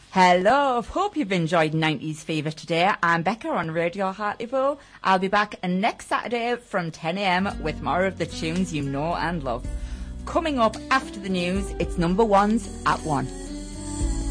Hello, hope you've enjoyed 90s Fever today. I'm Becca on Radio Hartlepool. I'll be back next Saturday from 10am with more of the tunes you know and love. Coming up after the news, it's number ones at 1.